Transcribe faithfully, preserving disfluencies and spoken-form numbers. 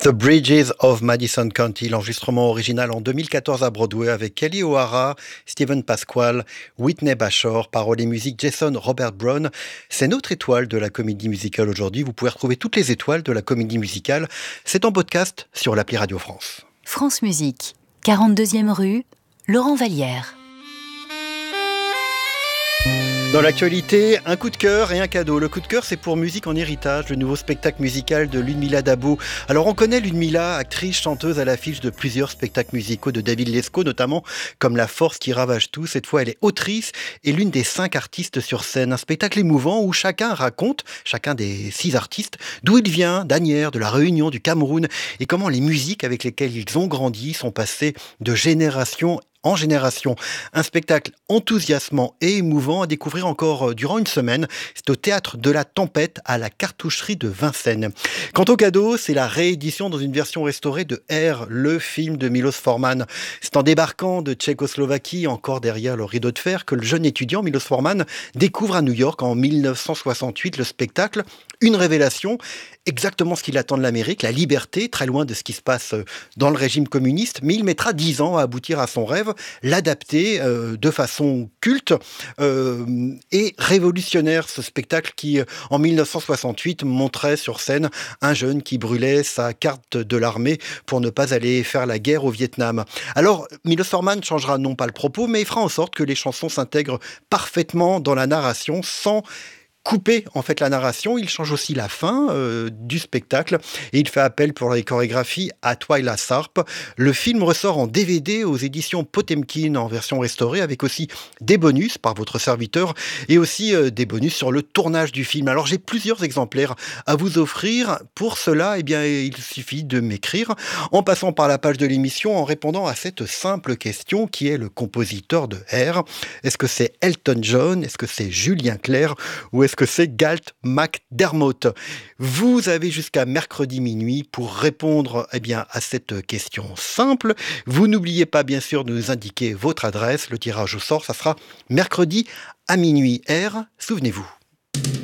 The Bridges of Madison County, l'enregistrement original en deux mille quatorze à Broadway avec Kelly O'Hara, Steven Pasquale, Whitney Bashore, paroles et musique Jason Robert Brown. C'est notre étoile de la comédie musicale aujourd'hui. Vous pouvez retrouver toutes les étoiles de la comédie musicale. C'est en podcast sur l'appli Radio France. France Musique, quarante-deuxième rue, Laurent Vallière. Dans l'actualité, un coup de cœur et un cadeau. Le coup de cœur, c'est pour Musique en héritage, le nouveau spectacle musical de Ludmilla Dabo. Alors on connaît Ludmilla, actrice, chanteuse à l'affiche de plusieurs spectacles musicaux de David Lescaut, notamment comme La force qui ravage tout. Cette fois, elle est autrice et l'une des cinq artistes sur scène. Un spectacle émouvant où chacun raconte, chacun des six artistes, d'où il vient, d'Asnières, de la Réunion, du Cameroun, et comment les musiques avec lesquelles ils ont grandi sont passées de génération en génération. Un spectacle enthousiasmant et émouvant à découvrir encore durant une semaine. C'est au Théâtre de la Tempête à la Cartoucherie de Vincennes. Quant au cadeau, c'est la réédition dans une version restaurée de R, le film de Milos Forman. C'est en débarquant de Tchécoslovaquie, encore derrière le rideau de fer, que le jeune étudiant Milos Forman découvre à New York en mille neuf cent soixante-huit le spectacle. Une révélation, exactement ce qu'il attend de l'Amérique, la liberté, très loin de ce qui se passe dans le régime communiste, mais il mettra dix ans à aboutir à son rêve, l'adapter euh, de façon culte euh, et révolutionnaire, ce spectacle qui, en mille neuf cent soixante-huit, montrait sur scène un jeune qui brûlait sa carte de l'armée pour ne pas aller faire la guerre au Vietnam. Alors, Milos Forman changera non pas le propos, mais il fera en sorte que les chansons s'intègrent parfaitement dans la narration sans couper en fait la narration. Il change aussi la fin euh, du spectacle et il fait appel pour les chorégraphies à Twyla Tharp. Le film ressort en D V D aux éditions Potemkin en version restaurée avec aussi des bonus par votre serviteur et aussi euh, des bonus sur le tournage du film. Alors j'ai plusieurs exemplaires à vous offrir. Pour cela, eh bien, il suffit de m'écrire en passant par la page de l'émission en répondant à cette simple question qui est le compositeur de R. Est-ce que c'est Elton John? Est-ce que c'est Julien Clerc? Ou est-ce que c'est Galt MacDermot? Vous avez jusqu'à mercredi minuit pour répondre eh bien, à cette question simple. Vous n'oubliez pas bien sûr de nous indiquer votre adresse. Le tirage au sort, ça sera mercredi à minuit. R, souvenez-vous.